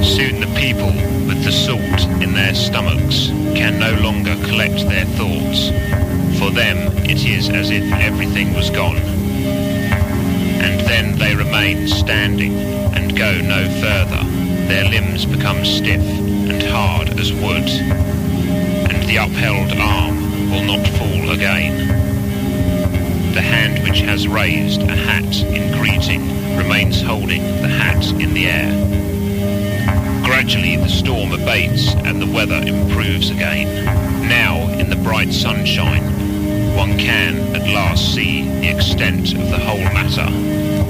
Soon the people, with the salt in their stomachs, can no longer collect their thoughts. For them it is as if everything was gone. And then they remain standing and go no further. Their limbs become stiff and hard as wood, and the upheld arm will not fall again. The hand which has raised a hat in greeting remains holding the hat in the air. Gradually the storm abates and the weather improves again. Now, in the bright sunshine, one can at last see the extent of the whole matter.